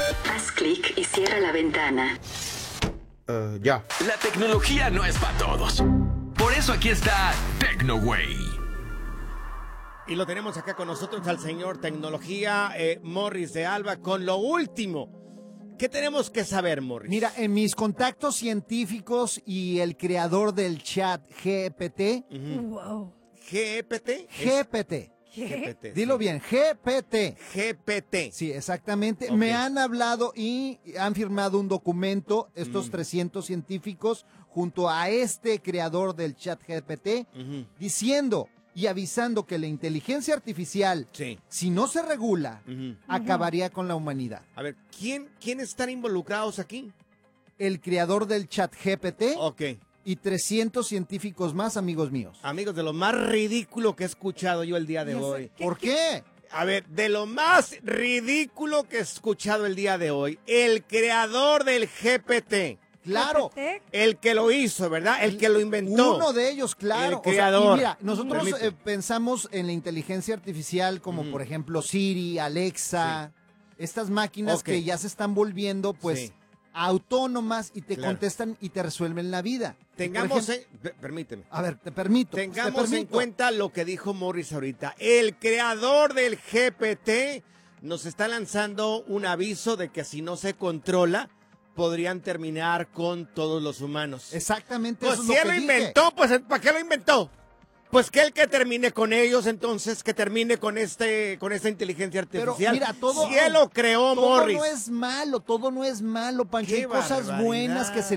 Haz clic y cierra la ventana. Ya. La tecnología no es para todos. Por eso aquí está TecnoWay. Y lo tenemos acá con nosotros al señor Tecnología, Morris de Alba, con lo último. ¿Qué tenemos que saber, Morris? Mira, en mis contactos científicos y el creador del chat GPT, Wow. GPT. GPT, ¿Qué? GPT. dilo sí. bien, GPT. GPT. Sí, exactamente. Ok. Me han hablado y han firmado un documento, estos 300 científicos, junto a este creador del chat GPT, diciendo y avisando que la inteligencia artificial, Sí. si no se regula, acabaría con la humanidad. A ver, ¿quiénes están involucrados aquí? El creador del chat GPT Ok. y 300 científicos más, amigos míos. Amigos, de lo más ridículo que he escuchado yo el día de ¿Y eso hoy. qué? ¿Por qué? A ver, de lo más ridículo que he escuchado el día de hoy, el creador del GPT, Claro. ¿GPT? el que lo hizo, ¿verdad? El que lo inventó. Uno de ellos, claro. El creador. Y mira, nosotros Permite. Pensamos en la inteligencia artificial como, por ejemplo, Siri, Alexa, estas máquinas Ok. que ya se están volviendo, pues, Sí. autónomas y te Claro. contestan y te resuelven la vida. Tengamos, Por ejemplo, permíteme. a ver, te permito. Tengamos te en permito. cuenta lo que dijo Morris ahorita. El creador del GPT nos está lanzando un aviso de que si no se controla, podrían terminar con todos los humanos. Exactamente Pues eso es si lo él que lo dije. inventó, pues ¿para qué lo inventó? Pues que él que termine con ellos, entonces que termine con esta inteligencia Pero artificial. mira, todo, si él lo creó, todo Morris. todo no es malo, Pancho. Qué Hay cosas barbaridad. buenas que se